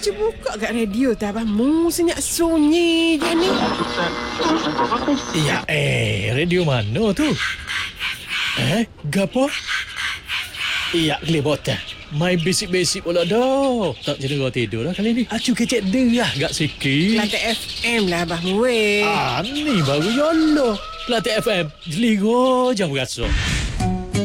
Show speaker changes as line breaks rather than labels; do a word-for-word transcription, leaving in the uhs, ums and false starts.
Acu buka kat radio tu abang. Mu senyap sunyi je ni.
Ya eh, radio mana tu? Eh, gapo? Iya, kelih botol. Main basic-basic pula dah. Tak jadi kau tidur lah kali ni. Acu kecek derah gak sikit.
Kelantan F M lah abang weh.
Ah, ni baru yolo. Kelantan F M. Jeligo jam berasa.